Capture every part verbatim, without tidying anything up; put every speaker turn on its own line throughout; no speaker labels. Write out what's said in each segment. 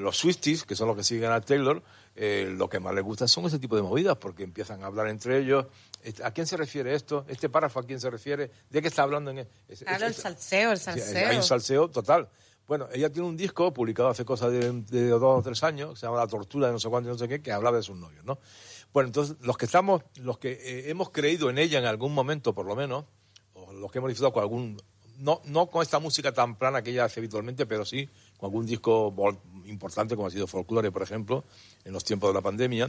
los Swifties, que son los que siguen a Taylor, eh, lo que más les gusta son ese tipo de movidas, porque empiezan a hablar entre ellos. ¿A quién se refiere esto? ¿Este párrafo a quién se refiere? ¿De qué está hablando? En el, es,
claro, es, el salseo, el salseo.
Sí, hay un salseo total. Bueno, ella tiene un disco publicado hace cosa de, de dos o tres años, que se llama La tortura de no sé cuánto y no sé qué, que habla de sus novios, ¿no? Bueno, entonces, los que estamos, los que eh, hemos creído en ella en algún momento, por lo menos, o los que hemos disfrutado con algún... No, no con esta música tan plana que ella hace habitualmente, pero sí con algún disco importante como ha sido Folklore, por ejemplo, en los tiempos de la pandemia.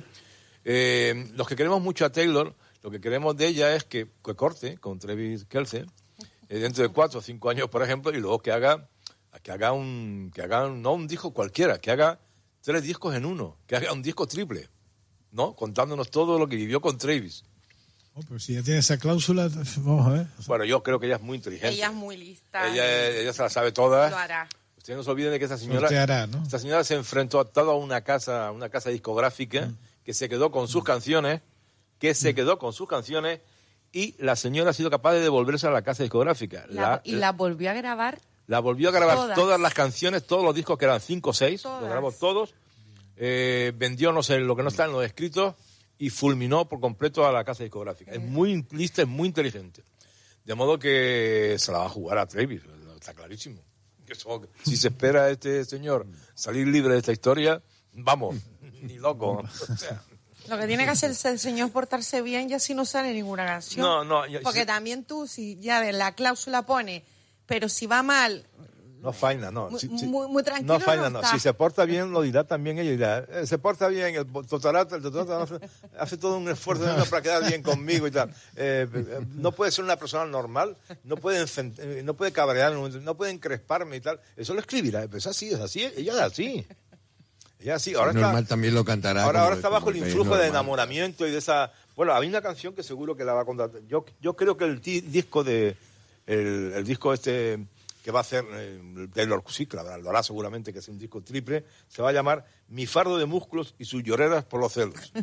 Eh, los que queremos mucho a Taylor, lo que queremos de ella es que, que corte con Travis Kelce eh, dentro de cuatro o cinco años, por ejemplo, y luego que haga, que haga un, que haga un, no un disco cualquiera, que haga tres discos en uno, que haga un disco triple, ¿no? Contándonos todo lo que vivió con Travis.
Oh, pero si ya tiene esa cláusula, vamos a ver.
Bueno, yo creo que ella es muy inteligente.
Ella es muy lista.
Ella, ella se la sabe toda.
Lo hará.
Ustedes no se olviden de que esa señora,
hará, ¿no?
esta señora se enfrentó a toda una casa, una casa discográfica mm. que se quedó con sus mm. canciones, que se mm. quedó con sus canciones, y la señora ha sido capaz de devolverse a la casa discográfica.
La,
la,
y la volvió a grabar.
La volvió a grabar
todas,
todas las canciones, todos los discos que eran cinco o seis, los grabó todos. Eh, vendió, no sé, lo que no está en los escritos y fulminó por completo a la casa discográfica. Mm. Es muy lista, es muy inteligente. De modo que se la va a jugar a Travis, está clarísimo. Eso, si se espera a este señor salir libre de esta historia, vamos, ni loco. O sea,
lo que tiene que hacer el señor es portarse bien y así no sale ninguna canción.
No, no. Yo,
Porque
si,
también tú, si ya de la cláusula pone, pero si va mal...
No faina, no.
Muy,
si,
muy, muy tranquilo.
No faina,
no.
no. Si se porta bien, lo dirá también ella. Dirá, eh, se porta bien, el totarata, el totarata hace todo un esfuerzo para quedar bien conmigo y tal. Eh, no puede ser una persona normal, no puede, no puede cabrear, no puede encresparme y tal. Eso lo escribirá. Pues así, es así, ella es así. Ella es así. Ahora
es
está,
normal también lo cantará.
Ahora, ahora está bajo el influjo de enamoramiento y de esa... Bueno, hay una canción que seguro que la va a contar. Yo, yo creo que el t- disco de... El, el disco este... que va a hacer eh, Taylor, sí, claro, lo hará seguramente, que es un disco triple, se va a llamar Mi fardo de músculos y sus lloreras por los celos.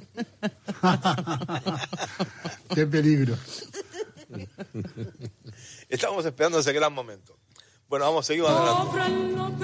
¡Qué peligro!
Estamos esperando ese gran momento. Bueno, vamos, seguimos adelante.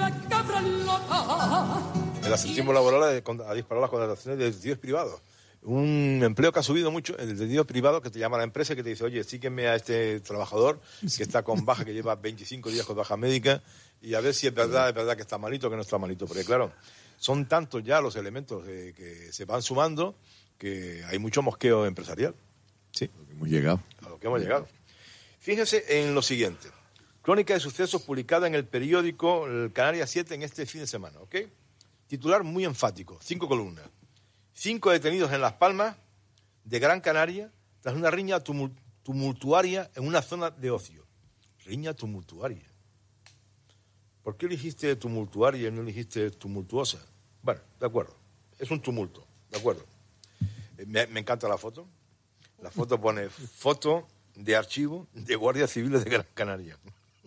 El asesino laboral ha disparado las contrataciones de detectives privados. Un empleo que ha subido mucho, el detective privado que te llama a la empresa y que te dice, oye, sígueme a este trabajador que está con baja, que lleva veinticinco días con baja médica, y a ver si es verdad, es verdad que está malito o que no está malito. Porque claro, son tantos ya los elementos eh, que se van sumando que hay mucho mosqueo empresarial. Sí.
A lo que hemos llegado.
A lo que hemos llegado. Fíjense en lo siguiente. Crónica de sucesos publicada en el periódico el Canarias siete en este fin de semana, ¿ok? Titular muy enfático, cinco columnas. Cinco detenidos en Las Palmas de Gran Canaria tras una riña tumul- tumultuaria en una zona de ocio. Riña tumultuaria. ¿Por qué elegiste tumultuaria y no elegiste tumultuosa? Bueno, de acuerdo. Es un tumulto, de acuerdo. Me, me encanta la foto. La foto pone foto de archivo de guardias civiles de Gran Canaria.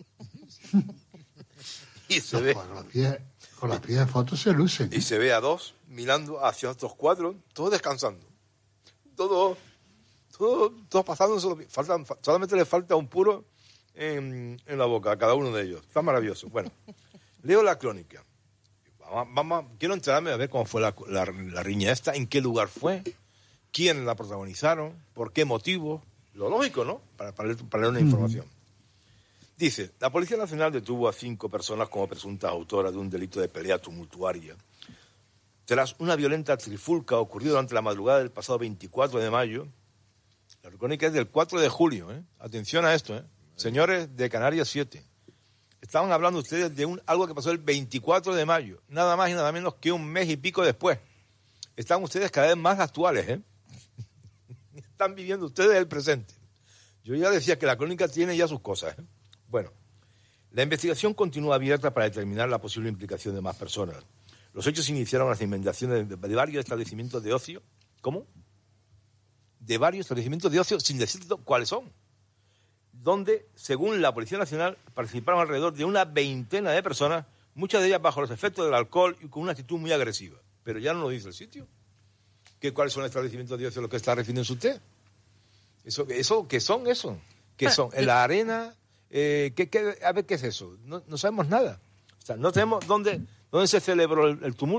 Y se
no,
ve...
Con las pies, con las pies de fotos se lucen.
Y se ve a dos mirando hacia otros cuatro, todos descansando. Todo, todo, todos pasando, solo, faltan, solamente le falta un puro en, en la boca a cada uno de ellos. Está maravilloso. Bueno, leo la crónica. Vamos, vamos, quiero enterarme a ver cómo fue la, la, la riña esta, en qué lugar fue, quién la protagonizaron, por qué motivo. Lo lógico, ¿no? Para, para, leer, para leer una información. Dice, la Policía Nacional detuvo a cinco personas como presuntas autoras de un delito de pelea tumultuaria tras una violenta trifulca ocurrida durante la madrugada del pasado veinticuatro de mayo. La crónica es del cuatro de julio, ¿eh? Atención a esto, ¿eh? Señores de Canarias siete. Estaban hablando ustedes de un, algo que pasó el veinticuatro de mayo, nada más y nada menos que un mes y pico después. Están ustedes cada vez más actuales, ¿eh? Están viviendo ustedes el presente. Yo ya decía que la crónica tiene ya sus cosas, ¿eh? Bueno, la investigación continúa abierta para determinar la posible implicación de más personas. Los hechos iniciaron las inmediaciones de, de varios establecimientos de ocio. ¿Cómo? De varios establecimientos de ocio, sin decir cuáles son. Donde, según la Policía Nacional, participaron alrededor de una veintena de personas, muchas de ellas bajo los efectos del alcohol y con una actitud muy agresiva. Pero ya no lo dice el sitio. ¿Qué, ¿Cuáles son los establecimientos de ocio a los que está refiriéndose usted? ¿Eso, eso, ¿Qué son eso? ¿Qué son? ¿En la arena? Eh, ¿qué, qué, a ver, ¿qué es eso? No, no sabemos nada. O sea, no tenemos dónde, dónde se celebró el, el tumulto.